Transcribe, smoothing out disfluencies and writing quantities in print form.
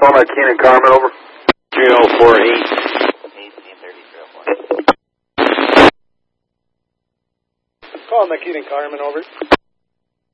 Call that Keenan Carmen, over. 3048. 1833. Call McKean Carmen, over.